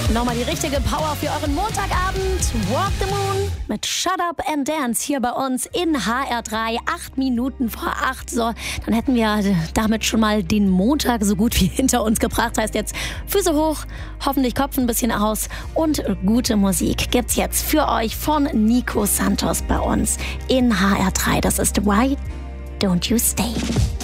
Nochmal die richtige Power für euren Montagabend. Walk the Moon mit Shut Up and Dance hier bei uns in HR3. 8 Minuten vor 8. So, dann hätten wir damit schon mal den Montag so gut wie hinter uns gebracht. Heißt jetzt Füße hoch, hoffentlich Kopf ein bisschen aus und gute Musik gibt's jetzt für euch von Nico Santos bei uns in HR3. Das ist Why Don't You Stay.